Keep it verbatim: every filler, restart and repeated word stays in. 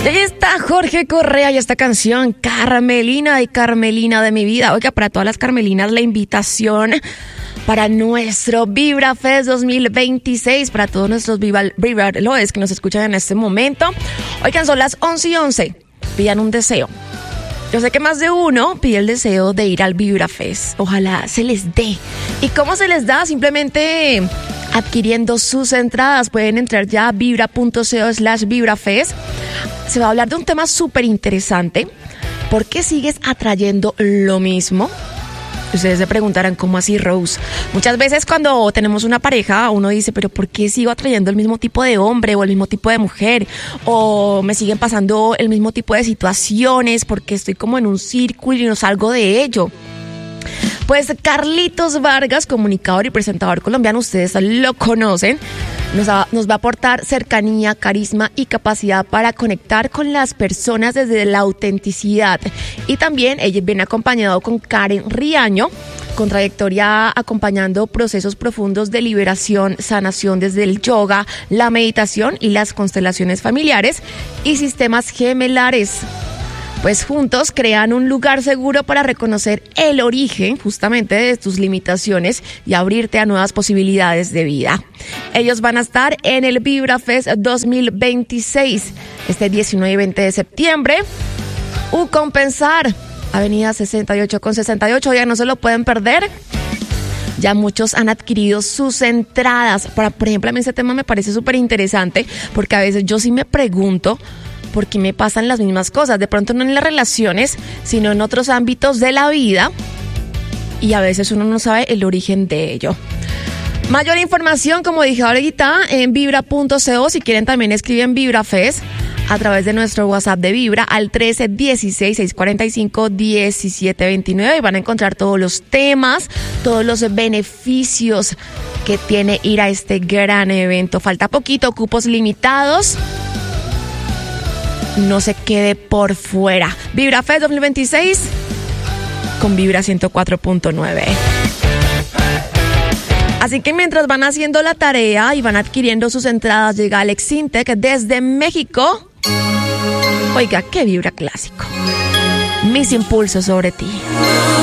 Y ahí está Jorge Correa y esta canción, Carmelina y Carmelina de mi vida. Oiga, para todas las Carmelinas, la invitación para nuestro Vibra Fest dos mil veintiséis, para todos nuestros Vibra-loes que nos escuchan en este momento. Oigan, son las once y once. Pidan un deseo. Yo sé que más de uno pide el deseo de ir al Vibra Fest. Ojalá se les dé. ¿Y cómo se les da? Simplemente adquiriendo sus entradas. Pueden entrar ya a vibra.co slash vibrafest. Se va a hablar de un tema súper interesante. ¿Por qué sigues atrayendo lo mismo? Ustedes se preguntarán, ¿cómo así, Rose? Muchas veces cuando tenemos una pareja, uno dice, pero ¿por qué sigo atrayendo el mismo tipo de hombre o el mismo tipo de mujer? O me siguen pasando el mismo tipo de situaciones porque estoy como en un círculo y no salgo de ello. Pues Carlitos Vargas, comunicador y presentador colombiano, ustedes lo conocen, nos va, nos va a aportar cercanía, carisma y capacidad para conectar con las personas desde la autenticidad. Y también ella viene acompañado con Karen Riaño, con trayectoria acompañando procesos profundos de liberación, sanación desde el yoga, la meditación y las constelaciones familiares y sistemas gemelares. Pues juntos crean un lugar seguro para reconocer el origen justamente de tus limitaciones y abrirte a nuevas posibilidades de vida. Ellos van a estar en el Vibra Fest dos mil veintiséis, este diecinueve y veinte de septiembre. U Compensar, avenida sesenta y ocho con sesenta y ocho, ya no se lo pueden perder. Ya muchos han adquirido sus entradas. Por, por ejemplo, a mí ese tema me parece súper interesante porque a veces yo sí me pregunto por qué me pasan las mismas cosas. De pronto no en las relaciones, sino en otros ámbitos de la vida. Y a veces uno no sabe el origen de ello. Mayor información, como dije ahorita, en vibra.co. Si quieren también escriben Vibra Fest a través de nuestro WhatsApp de Vibra al trece dieciséis seiscientos cuarenta y cinco diecisiete veintinueve y van a encontrar todos los temas, todos los beneficios que tiene ir a este gran evento. Falta poquito, cupos limitados. No se quede por fuera. Vibra Fest dos mil veintiséis con Vibra ciento cuatro punto nueve. Así que mientras van haciendo la tarea y van adquiriendo sus entradas, llega Alex Sintek desde México. Oiga, qué Vibra clásico. Mis impulsos sobre ti.